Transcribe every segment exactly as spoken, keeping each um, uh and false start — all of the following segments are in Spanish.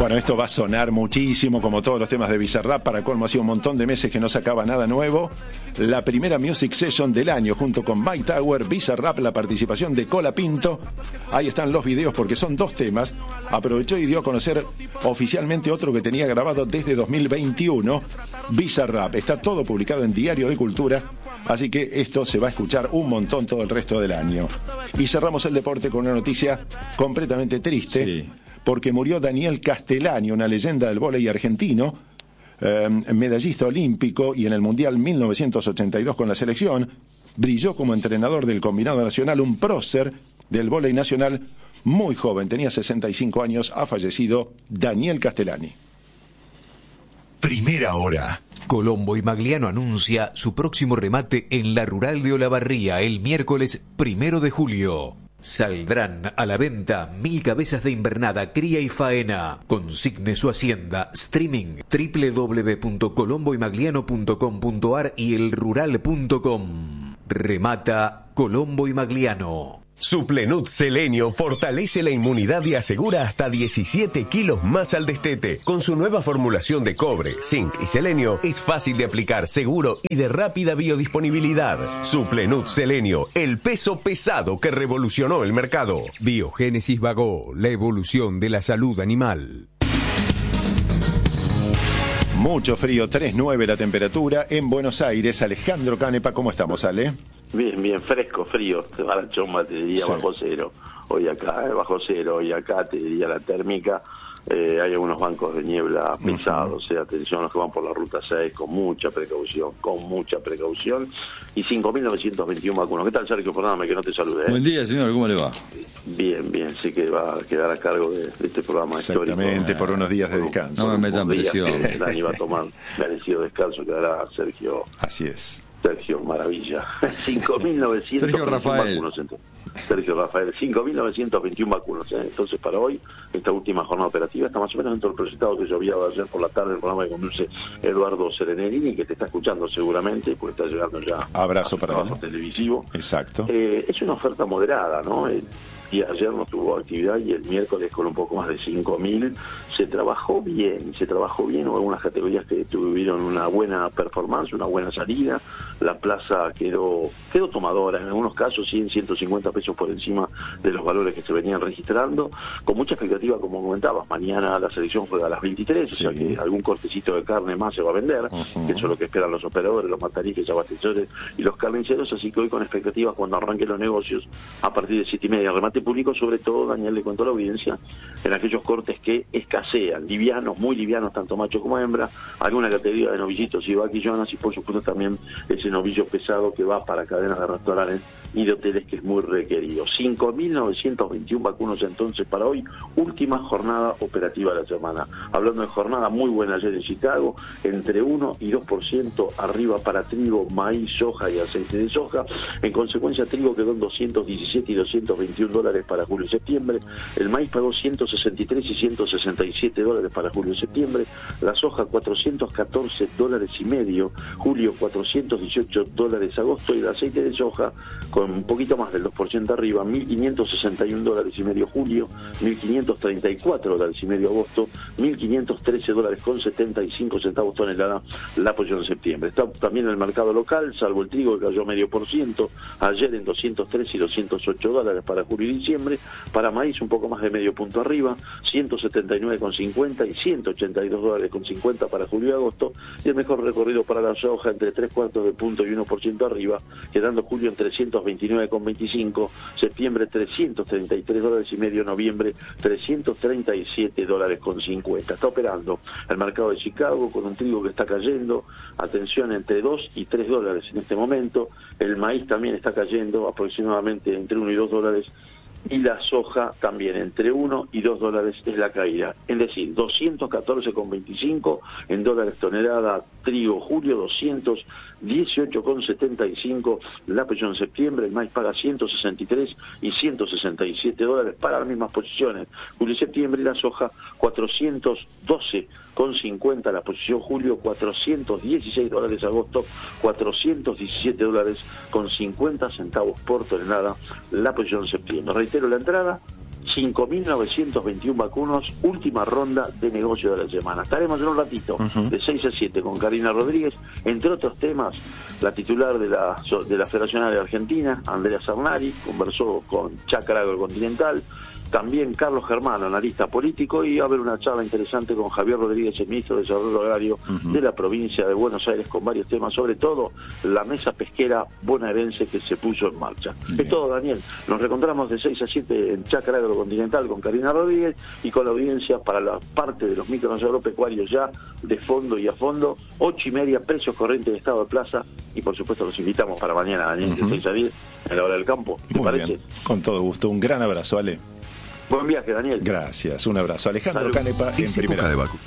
Bueno, esto va a sonar muchísimo, como todos los temas de Bizarrap. Para colmo, hacía un montón de meses que no sacaba nada nuevo. La primera Music Session del año, junto con Mike Tower, Bizarrap, la participación de Cola Pinto. Ahí están los videos porque son dos temas. Aprovechó y dio a conocer oficialmente otro que tenía grabado desde dos mil veintiuno, Bizarrap. Está todo publicado en Diario de Cultura, así que esto se va a escuchar un montón todo el resto del año. Y cerramos el deporte con una noticia completamente triste. Sí. Porque murió Daniel Castellani, una leyenda del vóley argentino, eh, medallista olímpico y en el Mundial mil novecientos ochenta y dos con la selección. Brilló como entrenador del combinado nacional, un prócer del vóley nacional, muy joven, tenía sesenta y cinco años, ha fallecido Daniel Castellani. Primera hora. Colombo y Magliano anuncia su próximo remate en la Rural de Olavarría el miércoles primero de julio. Saldrán a la venta mil cabezas de invernada, cría y faena. Consigne su hacienda. Streaming doble u doble u doble u punto colombo y magliano punto com punto a r y el rural punto com. Remata Colombo y Magliano. Suplenut Selenio fortalece la inmunidad y asegura hasta diecisiete kilos más al destete. Con su nueva formulación de cobre, zinc y selenio, es fácil de aplicar, seguro y de rápida biodisponibilidad. Suplenut Selenio, el peso pesado que revolucionó el mercado. Biogénesis Vagó, la evolución de la salud animal. Mucho frío, tres nueve la temperatura en Buenos Aires. Alejandro Canepa, ¿cómo estamos, Ale? Bien, bien, fresco, frío, te va la chomba, te diría, sí. Bajo cero, hoy acá, eh, bajo cero, hoy acá, te diría la térmica, eh, hay algunos bancos de niebla pesados, uh-huh. O sea, atención a los que van por la ruta seis, con mucha precaución, con mucha precaución, y cinco mil novecientos veintiuno vacunos. ¿Qué tal, Sergio? Perdóname que no te saludé. ¿eh? Buen día, señor, ¿cómo le va? Bien, bien, sí que va a quedar a cargo de, de este programa histórico. Exactamente, por unos días de descanso. No me metan presión. Dani va a tomar merecido descanso, quedará Sergio. Así es. Sergio, maravilla. cinco mil novecientos Sergio Rafael. Vacunos, Sergio Rafael, cinco mil novecientos veintiuno vacunos. ¿eh? Entonces, para hoy, esta última jornada operativa está más o menos dentro del proyectado que yo había dado ayer por la tarde, el programa que conduce Eduardo Serenelini, que te está escuchando seguramente, porque está llegando ya Abrazo a para trabajo televisivo. Exacto. Eh, es una oferta moderada, ¿no? El día ayer no tuvo actividad y el miércoles con un poco más de cinco mil. Se trabajó bien, se trabajó bien, hubo algunas categorías que tuvieron una buena performance, una buena salida. La plaza quedó quedó tomadora, en algunos casos cien, ciento cincuenta pesos por encima de los valores que se venían registrando, con mucha expectativa, como comentabas. Mañana la selección juega a las veintitrés, sí. O sea que algún cortecito de carne más se va a vender, uh-huh. Que eso es lo que esperan los operadores, los matarifes, abastecedores y los carniceros, así que hoy con expectativas cuando arranquen los negocios a partir de siete y media. Remate público, sobre todo, Daniel, le contó a la audiencia, en aquellos cortes que escasean, livianos, muy livianos, tanto macho como hembra, alguna categoría de novillitos y vaquillonas, y por supuesto también ese novillo pesado que va para cadenas de restaurantes y de hoteles, que es muy requerido. cinco mil novecientos veintiuno vacunos entonces para hoy, última jornada operativa de la semana. Hablando de jornada muy buena ayer en Chicago, entre uno y dos por ciento arriba para trigo, maíz, soja y aceite de soja. En consecuencia, trigo quedó en doscientos diecisiete y doscientos veintiuno dólares para julio y septiembre. El maíz pagó ciento sesenta y tres y ciento sesenta y siete dólares para julio y septiembre. La soja cuatrocientos catorce dólares y medio, julio cuatrocientos dieciocho dólares agosto, y el aceite de soja con un poquito más del dos por ciento arriba, mil quinientos sesenta y uno dólares y medio julio, mil quinientos treinta y cuatro dólares y medio agosto, mil quinientos trece dólares con setenta y cinco centavos tonelada la posición de septiembre. Está también el mercado local, salvo el trigo que cayó medio por ciento, ayer en doscientos tres y doscientos ocho dólares para julio y diciembre. Para maíz un poco más de medio punto arriba, ciento setenta y nueve con cincuenta y ciento ochenta y dos dólares con cincuenta para julio y agosto, y el mejor recorrido para la soja entre tres cuartos de punto y uno por ciento arriba, quedando julio en trescientos veintinueve con veinticinco, septiembre trescientos treinta y tres dólares y medio, noviembre trescientos treinta y siete dólares con cincuenta. Está operando el mercado de Chicago con un trigo que está cayendo, atención, entre dos y tres dólares en este momento. El maíz también está cayendo aproximadamente entre uno y dos dólares, y la soja también entre uno y dos dólares es la caída, es decir, doscientos catorce con veinticinco en dólares tonelada trigo julio, doscientos dieciocho con setenta y cinco la posición en septiembre. El maíz paga ciento sesenta y tres y ciento sesenta y siete dólares para las mismas posiciones julio y septiembre, y la soja cuatrocientos doce con cincuenta la posición julio, cuatrocientos dieciséis dólares agosto, cuatrocientos diecisiete dólares con cincuenta centavos por tonelada la posición en septiembre. Reitero la entrada, cinco mil novecientos veintiuno vacunos, última ronda de negocio de la semana. Estaremos en un ratito, uh-huh. de seis a siete, con Karina Rodríguez, entre otros temas. La titular de la, de la Federación Agraria Argentina, Andrea Sarnari, conversó con Chacra Agrocontinental. También Carlos Germano, analista político, y va a haber una charla interesante con Javier Rodríguez, el ministro de Desarrollo Agrario uh-huh. de la provincia de Buenos Aires, con varios temas, sobre todo la mesa pesquera bonaerense que se puso en marcha. Bien. Es todo, Daniel. Nos reencontramos de seis a siete en Chacra Agrocontinental con Karina Rodríguez y con la audiencia para la parte de los micros agropecuarios ya de fondo y a fondo. Ocho y media, precios corrientes de estado de plaza, y por supuesto los invitamos para mañana, Daniel, uh-huh. de seis a diez en la hora del campo. ¿Te Muy parece? Bien. Con todo gusto. Un gran abrazo, Ale. Buen viaje, Daniel. Gracias, un abrazo. Alejandro Salud. Canepa en Es primera. época de vacu-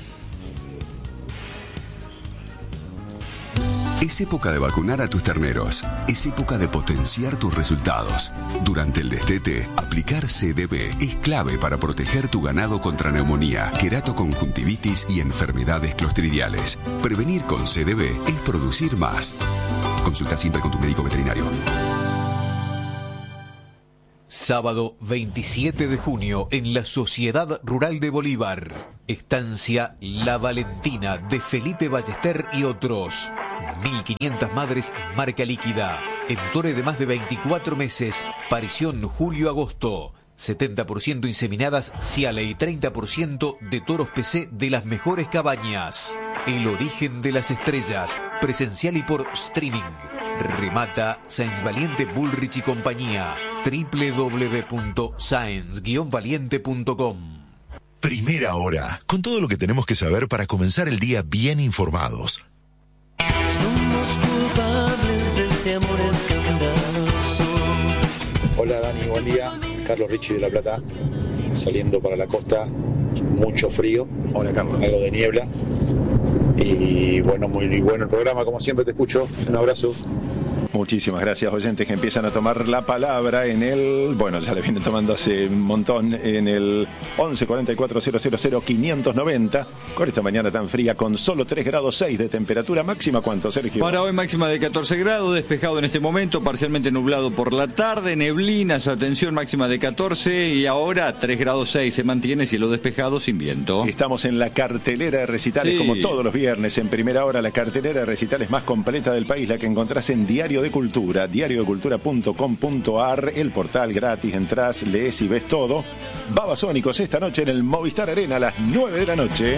Es época de vacunar a tus terneros. Es época de potenciar tus resultados. Durante el destete, aplicar C D B es clave para proteger tu ganado contra neumonía, queratoconjuntivitis y enfermedades clostridiales. Prevenir con C D B es producir más. Consulta siempre con tu médico veterinario. Sábado veintisiete de junio en la Sociedad Rural de Bolívar. Estancia La Valentina de Felipe Ballester y otros. mil quinientas madres marca líquida. Entore de más de veinticuatro meses. Parición julio-agosto. setenta por ciento inseminadas Ciale y treinta por ciento de toros P C de las mejores cabañas. El origen de las estrellas. Presencial y por streaming. Remata Sáenz Valiente Bullrich y compañía. doble u doble u doble u punto sáenz guion valiente punto com. Primera hora, con todo lo que tenemos que saber para comenzar el día bien informados. Somos culpables de este amor escandaloso. Hola Dani, buen día. Carlos Ricci de La Plata, saliendo para la costa, mucho frío. Hola Carlos. Algo de niebla. Y bueno, muy bueno el programa, como siempre te escucho. Un abrazo. Muchísimas gracias, oyentes que empiezan a tomar la palabra en el, bueno, ya le vienen tomando hace un montón, en el once cuarenta y cuatro cero cero cero quinientos noventa, con esta mañana tan fría, con solo tres grados seis de temperatura máxima. ¿Cuánto, Sergio? Para hoy máxima de catorce grados, despejado en este momento, parcialmente nublado por la tarde, neblinas, atención, máxima de catorce, y ahora tres grados seis se mantiene, cielo despejado sin viento. Estamos en la cartelera de recitales, sí, como todos los viernes, en primera hora, la cartelera de recitales más completa del país, la que encontrás en Diario de Cultura, diario de cultura punto com punto a r, el portal gratis, entrás, lees y ves todo. Babasónicos esta noche en el Movistar Arena a las nueve de la noche.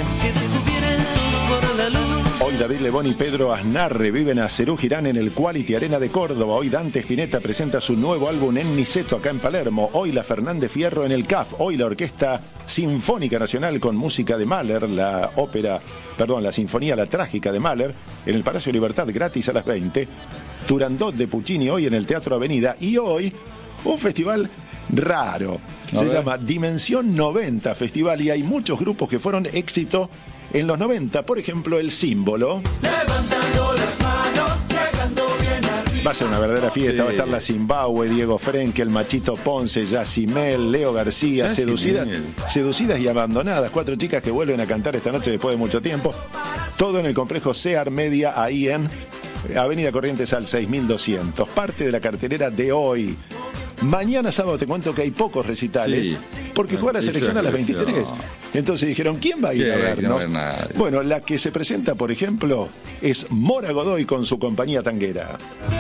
Hoy David Lebón y Pedro Aznar reviven a Serú Girán en el Quality Arena de Córdoba. Hoy Dante Spinetta presenta su nuevo álbum en Niceto, acá en Palermo. Hoy la Fernández Fierro en el C A F. Hoy la Orquesta Sinfónica Nacional con música de Mahler, la ópera, perdón, la Sinfonía La Trágica de Mahler, en el Palacio Libertad, gratis a las veinte. Turandot de Puccini hoy en el Teatro Avenida. Y hoy un festival raro, a se ver. llama Dimensión noventa Festival, y hay muchos grupos que fueron éxito en los noventa, por ejemplo el Símbolo. Levantando las manos, llegando bien arriba. Va a ser una verdadera fiesta, sí. Va a estar la Zimbabue, Diego Frenkel, Machito Ponce, Yacimel, Leo García, seducidas, seducidas y abandonadas, cuatro chicas que vuelven a cantar esta noche después de mucho tiempo. Todo en el complejo Sear Media, ahí en Avenida Corrientes al seis mil doscientos. Parte de la cartelera de hoy. Mañana sábado te cuento que hay pocos recitales, sí, porque juega la selección a las veintitrés. Entonces dijeron, ¿quién va a ir a vernos? No bueno, la que se presenta, por ejemplo, es Mora Godoy con su compañía tanguera.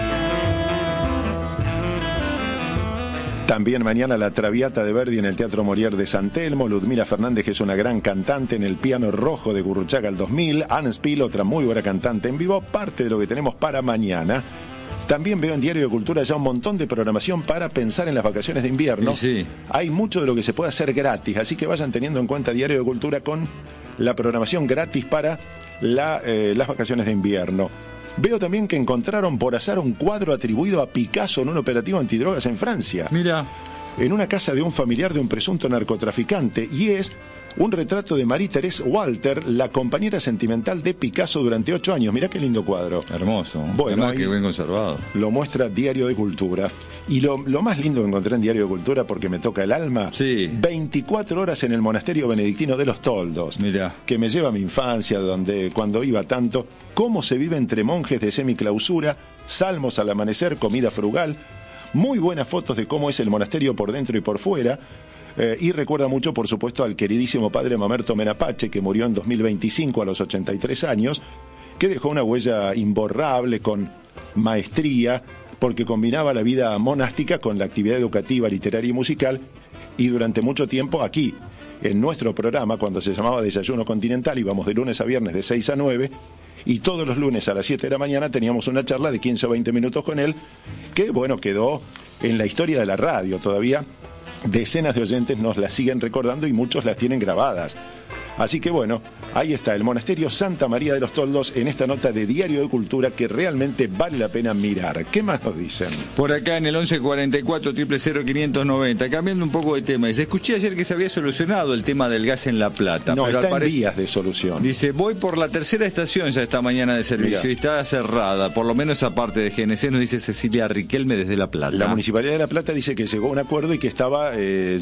También mañana la Traviata de Verdi en el Teatro Molière de San Telmo. Ludmila Fernández, que es una gran cantante, en el Piano Rojo de Gurruchaga al dos mil. Anne Spiel, otra muy buena cantante en vivo. Parte de lo que tenemos para mañana. También veo en Diario de Cultura ya un montón de programación para pensar en las vacaciones de invierno. Sí, sí. Hay mucho de lo que se puede hacer gratis, así que vayan teniendo en cuenta Diario de Cultura con la programación gratis para la, eh, las vacaciones de invierno. Veo también que encontraron por azar un cuadro atribuido a Picasso en un operativo antidrogas en Francia. Mira. En una casa de un familiar de un presunto narcotraficante, y es un retrato de Marie-Thérèse Walter, la compañera sentimental de Picasso durante ocho años. Mirá qué lindo cuadro. Hermoso. Bueno, además que bien conservado. Lo muestra Diario de Cultura. Y lo, lo más lindo que encontré en Diario de Cultura, porque me toca el alma, sí. veinticuatro horas en el monasterio benedictino de los Toldos. Mirá. Que me lleva a mi infancia, donde cuando iba tanto. Cómo se vive entre monjes de semiclausura, salmos al amanecer, comida frugal. Muy buenas fotos de cómo es el monasterio por dentro y por fuera. Eh, y recuerda mucho, por supuesto, al queridísimo padre Mamerto Menapache, que murió en dos mil veinticinco a los ochenta y tres años, que dejó una huella imborrable con maestría, porque combinaba la vida monástica con la actividad educativa, literaria y musical, y durante mucho tiempo aquí, en nuestro programa, cuando se llamaba Desayuno Continental, íbamos de lunes a viernes de seis a nueve, y todos los lunes a las siete de la mañana teníamos una charla de quince o veinte minutos con él, que bueno, quedó en la historia de la radio. Todavía decenas de oyentes nos la siguen recordando y muchos las tienen grabadas. Así que bueno, ahí está el Monasterio Santa María de los Toldos en esta nota de Diario de Cultura que realmente vale la pena mirar. ¿Qué más nos dicen? Por acá en el once cuarenta y cuatro, cero cero cero, quinientos noventa, cambiando un poco de tema. Dice, escuché ayer que se había solucionado el tema del gas en La Plata. No, pero está al parecer, en vías de solución. Dice, voy por la tercera estación ya esta mañana de servicio. Mirá. Y está cerrada, por lo menos aparte de G N C, nos dice Cecilia Riquelme desde La Plata. La Municipalidad de La Plata dice que llegó a un acuerdo y que estaba eh,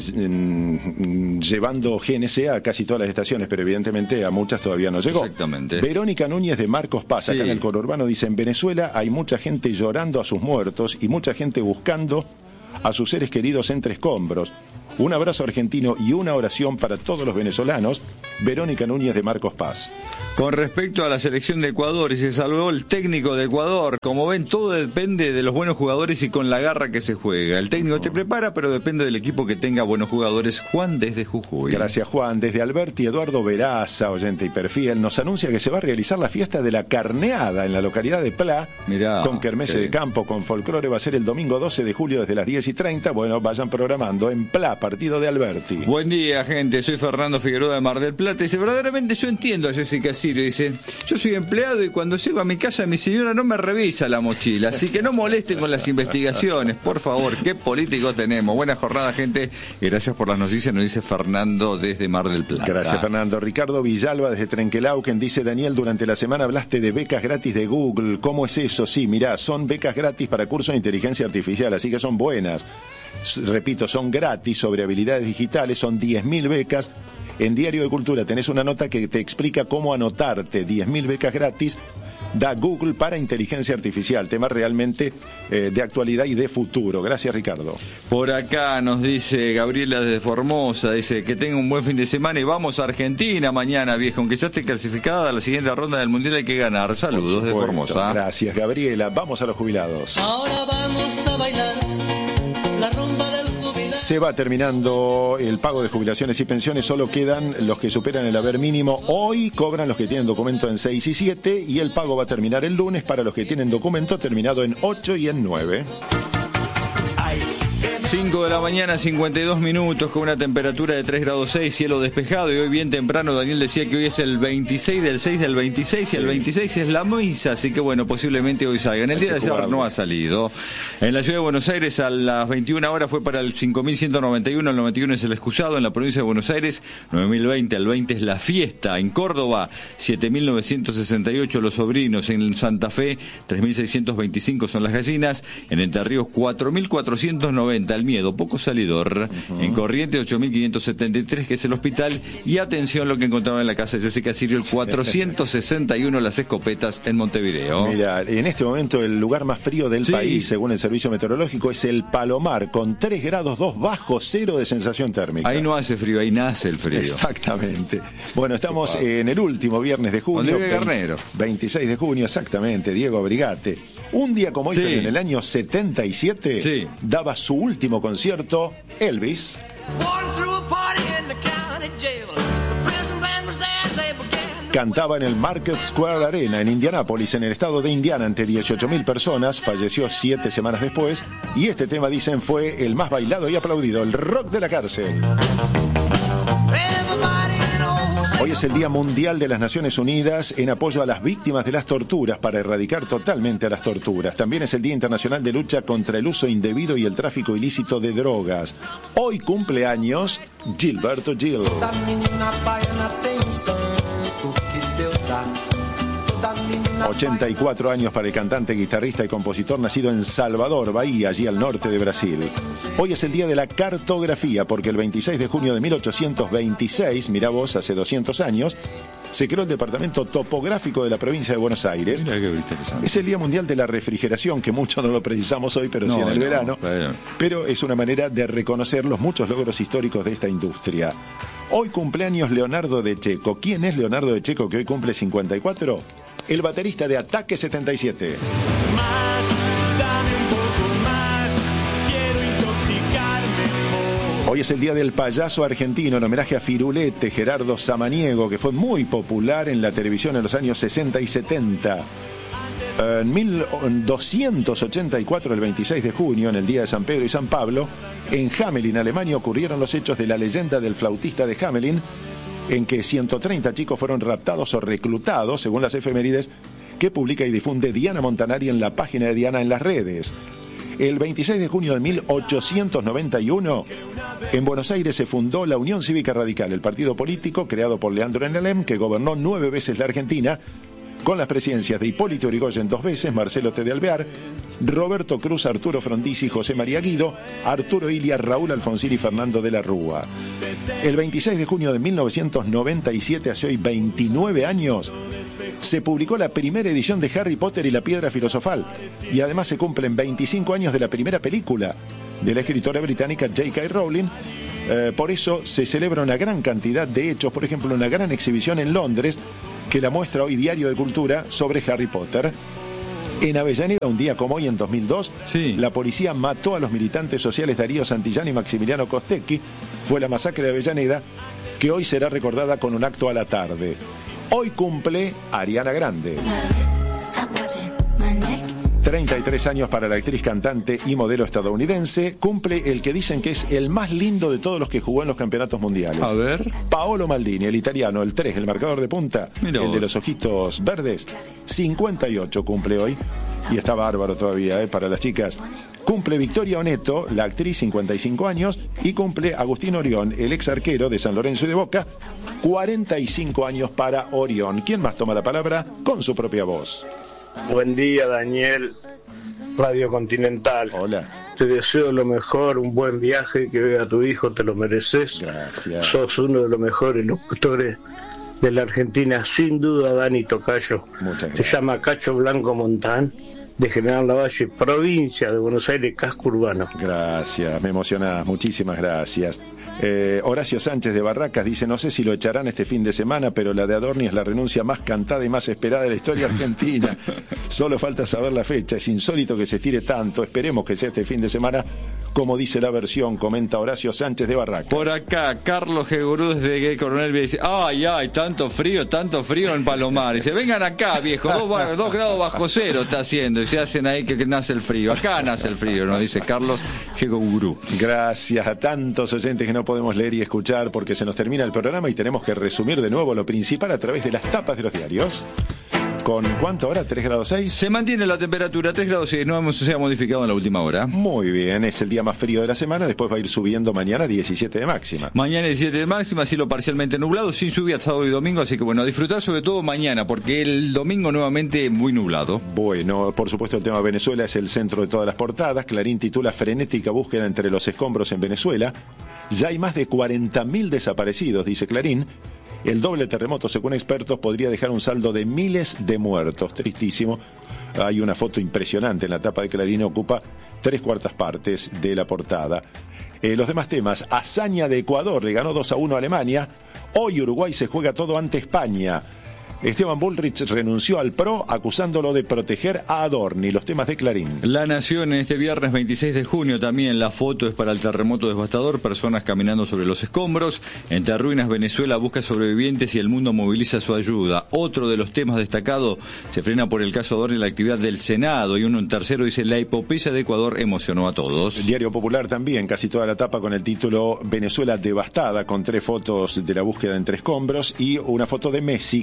en, llevando G N C a casi todas las estaciones, pero evidentemente a muchas todavía no llegó. Exactamente. Verónica Núñez de Marcos Paz, acá sí. En el conurbano, dice, en Venezuela hay mucha gente llorando a sus muertos y mucha gente buscando a sus seres queridos entre escombros. Un abrazo argentino y una oración para todos los venezolanos. Verónica Núñez de Marcos Paz. Con respecto a la selección de Ecuador, y se saludó el técnico de Ecuador. Como ven, todo depende de los buenos jugadores y con la garra que se juega. El técnico te prepara, pero depende del equipo que tenga buenos jugadores. Juan desde Jujuy. Gracias, Juan. Desde Alberti, Eduardo Veraza, oyente y perfil, nos anuncia que se va a realizar la fiesta de la carneada en la localidad de Pla. Mirá, con kermesse de campo, con folclore. Va a ser el domingo doce de julio desde las diez y treinta. Bueno, vayan programando en Pla, partido de Alberti. Buen día, gente. Soy Fernando Figueroa de Mar del Plata. Dice, verdaderamente yo entiendo a Jessica Sirio. Dice, yo soy empleado y cuando llego a mi casa mi señora no me revisa la mochila, así que no molesten con las investigaciones, por favor. Qué políticos tenemos. Buena jornada, gente, y gracias por las noticias, nos dice Fernando desde Mar del Plata. Gracias, Fernando. Ricardo Villalba desde Trenquelauquen dice, Daniel, durante la semana hablaste de becas gratis de Google. ¿Cómo es eso? Sí, mirá, son becas gratis para cursos de inteligencia artificial, así que son buenas. Repito, son gratis, sobre habilidades digitales, son diez mil becas. En Diario de Cultura tenés una nota que te explica cómo anotarte. diez mil becas gratis da Google para inteligencia artificial, tema realmente eh, de actualidad y de futuro. Gracias, Ricardo. Por acá nos dice Gabriela desde Formosa, dice que tenga un buen fin de semana y vamos a Argentina mañana, viejo, aunque ya esté clasificada a la siguiente ronda del Mundial hay que ganar. Saludos de Formosa. Gracias, Gabriela. Vamos a los jubilados. Ahora vamos a bailar la rumba del jubilado. Se va terminando el pago de jubilaciones y pensiones, solo quedan los que superan el haber mínimo. Hoy cobran los que tienen documento en seis y siete y el pago va a terminar el lunes para los que tienen documento terminado en ocho y en nueve. cinco de la mañana, cincuenta y dos minutos, con una temperatura de tres grados seis, cielo despejado. Y hoy bien temprano Daniel decía que hoy es el veintiséis del seis del veintiséis, sí. Y el veintiséis es la misa, así que bueno, posiblemente hoy salga. En el día de ayer no ha salido. En la ciudad de Buenos Aires a las veintiuna horas fue para el cinco mil ciento noventa y uno, el noventa y uno es el excusado. En la provincia de Buenos Aires, nueve mil veinte, el veinte es la fiesta. En Córdoba, siete mil novecientos sesenta y ocho los sobrinos. En Santa Fe, tres mil seiscientos veinticinco son las gallinas. En Entre Ríos, cuatro mil cuatrocientos noventa, el miedo, poco salidor. Uh-huh. En Corrientes, ocho mil quinientos setenta y tres, que es el hospital. Y atención lo que encontraban en la casa de Jessica Sirio, el cuatrocientos sesenta y uno, las escopetas en Montevideo. Mira, en este momento el lugar más frío del sí. país, según el servicio meteorológico, es el Palomar, con tres grados dos bajo cero de sensación térmica. Ahí no hace frío, ahí nace el frío. Exactamente. Bueno, estamos en el último viernes de junio. Garnero. veintiséis de junio, exactamente, Diego Brigate. Un día como hoy, sí. en el año setenta y siete, sí. daba su último concierto Elvis. Cantaba en el Market Square Arena en Indianápolis, en el estado de Indiana, ante dieciocho mil personas. Falleció siete semanas después. Y este tema, dicen, fue el más bailado y aplaudido, el rock de la cárcel. Hoy es el Día Mundial de las Naciones Unidas en apoyo a las víctimas de las torturas, para erradicar totalmente a las torturas. También es el Día Internacional de Lucha contra el Uso Indebido y el Tráfico Ilícito de Drogas. Hoy cumple años Gilberto Gil. ochenta y cuatro años para el cantante, guitarrista y compositor nacido en Salvador, Bahía, allí al norte de Brasil. Hoy es el día de la cartografía porque el veintiséis de junio de mil ochocientos veintiséis, mirá vos, hace doscientos años, se creó el departamento topográfico de la provincia de Buenos Aires. Mira qué interesante. Es el Día Mundial de la Refrigeración, que mucho no lo precisamos hoy, pero no, sí en el no, verano. Pero... pero es una manera de reconocer los muchos logros históricos de esta industria. Hoy cumpleaños Leonardo de Checo. ¿Quién es Leonardo de Checo, que hoy cumple cincuenta y cuatro? El baterista de Ataque setenta y siete. Más, dame un poco más, quiero intoxicarme. Hoy es el día del payaso argentino, en homenaje a Firulete, Gerardo Samaniego, que fue muy popular en la televisión en los años sesenta y setenta. En mil doscientos ochenta y cuatro, el veintiséis de junio, en el día de San Pedro y San Pablo, en Hamelin, Alemania, ocurrieron los hechos de la leyenda del flautista de Hamelin, en que ciento treinta chicos fueron raptados o reclutados, según las efemérides que publica y difunde Diana Montanari en la página de Diana en las redes. El veintiséis de junio de mil ochocientos noventa y uno, en Buenos Aires se fundó la Unión Cívica Radical, el partido político creado por Leandro N. que gobernó nueve veces la Argentina, con las presidencias de Hipólito Yrigoyen dos veces, Marcelo T. de Alvear, Roberto Cruz, Arturo Frondizi, José María Guido, Arturo Illia, Raúl Alfonsín y Fernando de la Rúa. El veintiséis de junio de mil novecientos noventa y siete, hace hoy veintinueve años, se publicó la primera edición de Harry Potter y la Piedra Filosofal, y además se cumplen veinticinco años de la primera película de la escritora británica J K Rowling. Eh, por eso se celebra una gran cantidad de hechos, por ejemplo, una gran exhibición en Londres que la muestra hoy Diario de Cultura sobre Harry Potter. En Avellaneda, un día como hoy, en dos mil dos, sí, la policía mató a los militantes sociales Darío Santillán y Maximiliano Costecchi. Fue la masacre de Avellaneda, que hoy será recordada con un acto a la tarde. Hoy cumple Ariana Grande. treinta y tres años para la actriz, cantante y modelo estadounidense. Cumple el que dicen que es el más lindo de todos los que jugó en los campeonatos mundiales. A ver. Paolo Maldini, el italiano, el tres, el marcador de punta, Mirá el vos. de los ojitos verdes. cincuenta y ocho cumple hoy. Y está bárbaro todavía, ¿eh? Para las chicas. Cumple Victoria Oneto, la actriz, cincuenta y cinco años. Y cumple Agustín Orión, el ex arquero de San Lorenzo y de Boca, cuarenta y cinco años para Orión. ¿Quién más toma la palabra con su propia voz? Buen día, Daniel, Radio Continental. Hola. Te deseo lo mejor, un buen viaje, que vea a tu hijo, te lo mereces. Gracias. Sos uno de los mejores locutores de la Argentina, sin duda, Dani Tocayo. Muchas gracias. Se llama Cacho Blanco Montán, de General Lavalle, provincia de Buenos Aires, casco urbano. Gracias, me emocionás, muchísimas gracias. Eh, Horacio Sánchez de Barracas dice: no sé si lo echarán este fin de semana, pero la de Adorni es la renuncia más cantada y más esperada de la historia argentina. Solo falta saber la fecha, es insólito que se estire tanto, esperemos que sea este fin de semana, como dice la versión, comenta Horacio Sánchez de Barracas. Por acá, Carlos G. Gurú desde Gay Coronel dice: ay, ay, tanto frío, tanto frío en Palomar. Dice: vengan acá, viejo, dos, dos grados bajo cero está haciendo, y se hacen ahí que, que nace el frío. Acá nace el frío, nos dice Carlos G. Gurú. Gracias a tantos oyentes que no podemos leer y escuchar porque se nos termina el programa y tenemos que resumir de nuevo lo principal a través de las tapas de los diarios. ¿Con cuánto ahora? ¿tres grados seis? Se mantiene la temperatura, tres grados seis, no hemos, se ha modificado en la última hora. Muy bien, es el día más frío de la semana, después va a ir subiendo mañana diecisiete de máxima. Mañana diecisiete de máxima, cielo parcialmente nublado, sin lluvia sábado y domingo, así que bueno, a disfrutar sobre todo mañana, porque el domingo nuevamente muy nublado. Bueno, por supuesto el tema de Venezuela es el centro de todas las portadas. Clarín titula: frenética búsqueda entre los escombros en Venezuela. Ya hay más de cuarenta mil desaparecidos, dice Clarín. El doble terremoto, según expertos, podría dejar un saldo de miles de muertos. Tristísimo. Hay una foto impresionante en la tapa de Clarín, ocupa tres cuartas partes de la portada. Eh, los demás temas: hazaña de Ecuador, le ganó dos a uno a Alemania. Hoy Uruguay se juega todo ante España. Esteban Bullrich renunció al P R O acusándolo de proteger a Adorni. Los temas de Clarín. La Nación en este viernes veintiséis de junio también. La foto es para el terremoto devastador, personas caminando sobre los escombros. Entre ruinas, Venezuela busca sobrevivientes y el mundo moviliza su ayuda. Otro de los temas destacados: se frena por el caso Adorni la actividad del Senado. Y uno en tercero dice: la epopeya de Ecuador emocionó a todos. El Diario Popular también, casi toda la tapa con el título Venezuela devastada, con tres fotos de la búsqueda entre escombros y una foto de Messi. Quiere jugar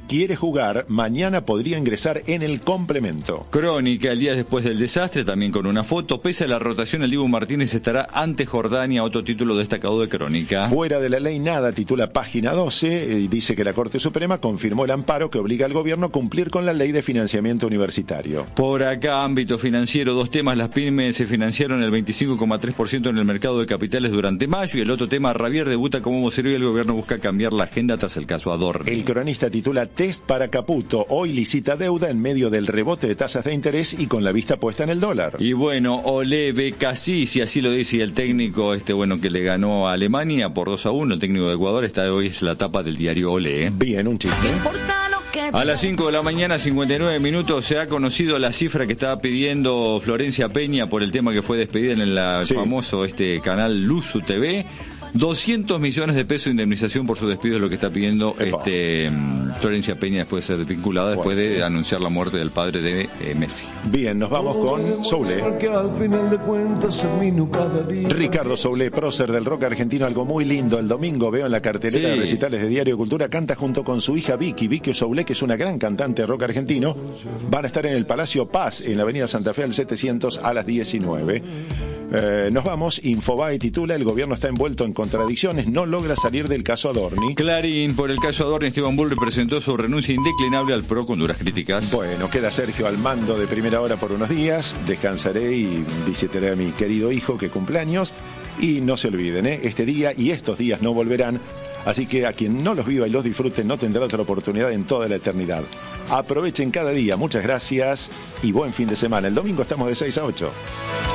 lugar, mañana podría ingresar en el complemento. Crónica, el día después del desastre, también con una foto. Pese a la rotación, el Dibu Martínez estará ante Jordania, otro título destacado de Crónica. Fuera de la ley nada, titula Página doce, y dice que la Corte Suprema confirmó el amparo que obliga al gobierno a cumplir con la ley de financiamiento universitario. Por acá, ámbito financiero, dos temas. Las pymes se financiaron el veinticinco coma tres por ciento en el mercado de capitales durante mayo, y el otro tema, Ravier debuta como vocero y el gobierno busca cambiar la agenda tras el caso Adorni. El cronista titula Test para Caputo, hoy licita deuda en medio del rebote de tasas de interés y con la vista puesta en el dólar. Y bueno, Ole Becasí, si así lo dice el técnico este bueno que le ganó a Alemania por dos a uno, el técnico de Ecuador, está hoy es la tapa del diario Ole. ¿eh? Bien, un chiste. A las cinco de la mañana, cincuenta y nueve minutos, se ha conocido la cifra que estaba pidiendo Florencia Peña por el tema que fue despedida en el sí. famoso este canal Luzu T V. doscientos millones de pesos de indemnización por su despido es lo que está pidiendo este Florencia Peña después de ser desvinculada, después bueno. de anunciar la muerte del padre de eh, Messi. Bien, nos vamos con Soule. Ricardo Soule, prócer del rock argentino, algo muy lindo. El domingo veo en la cartelera sí. de recitales de Diario Cultura, canta junto con su hija Vicky, Vicky Soule, que es una gran cantante de rock argentino. Van a estar en el Palacio Paz, en la avenida Santa Fe al setecientos a las diecinueve. Eh, nos vamos, Infobae titula, el gobierno está envuelto en contradicciones, no logra salir del caso Adorni. Clarín, por el caso Adorni, Esteban Bull presentó su renuncia indeclinable al PRO con duras críticas. Bueno, queda Sergio al mando de Primera Hora por unos días, descansaré y visitaré a mi querido hijo que cumple años, y no se olviden, ¿eh? este día y estos días no volverán, así que a quien no los viva y los disfrute no tendrá otra oportunidad en toda la eternidad. Aprovechen cada día, muchas gracias y buen fin de semana. El domingo estamos de seis a ocho.